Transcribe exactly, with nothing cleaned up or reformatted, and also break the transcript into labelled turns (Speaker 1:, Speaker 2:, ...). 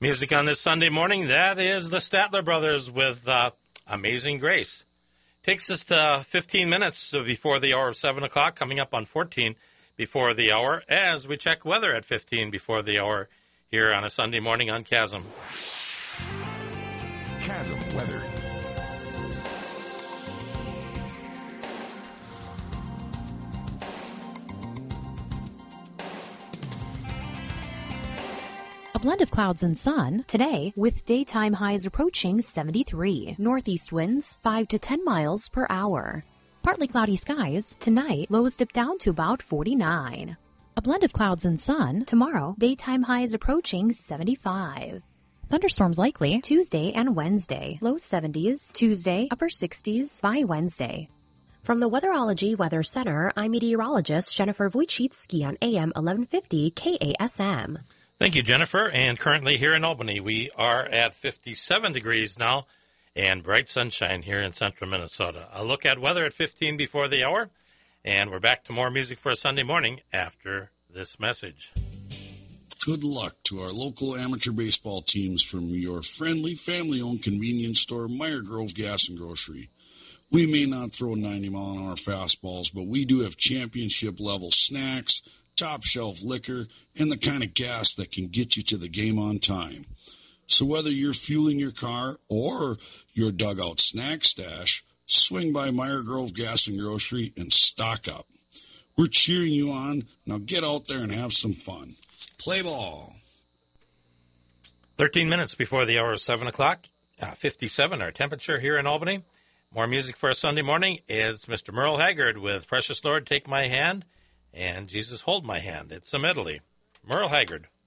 Speaker 1: Music on this Sunday morning, that is the Statler Brothers with uh, Amazing Grace. Takes us to fifteen minutes before the hour of seven o'clock, coming up on fourteen before the hour, as we check weather at fifteen before the hour here on a Sunday morning on Chasm.
Speaker 2: Chasm weather.
Speaker 3: A blend of clouds and sun today with daytime highs approaching seventy-three. Northeast winds five to ten miles per hour. Partly cloudy skies tonight, lows dip down to about forty-nine. A blend of clouds and sun tomorrow, daytime highs approaching seventy-five. Thunderstorms likely Tuesday and Wednesday, low seventies, Tuesday, upper sixties by Wednesday. From the Weatherology Weather Center, I'm meteorologist Jennifer Wojcicki on A M eleven fifty K A S M.
Speaker 1: Thank you, Jennifer. And currently here in Albany, we are at fifty-seven degrees now and bright sunshine here in central Minnesota. A look at weather at fifteen before the hour, and we're back to more music for a Sunday morning after this message.
Speaker 4: Good luck to our local amateur baseball teams from your friendly, family-owned convenience store, Meyer Grove Gas and Grocery. We may not throw ninety mile an hour fastballs, but we do have championship-level snacks, top-shelf liquor, and the kind of gas that can get you to the game on time. So whether you're fueling your car or your dugout snack stash, swing by Meyer Grove Gas and Grocery and stock up. We're cheering you on. Now get out there and have some fun. Play ball.
Speaker 1: thirteen minutes before the hour of seven o'clock, uh, fifty-seven our temperature here in Albany. More music for a Sunday morning is Mister Merle Haggard with Precious Lord, Take My Hand, and Jesus Hold My Hand. It's a medley. Merle Haggard.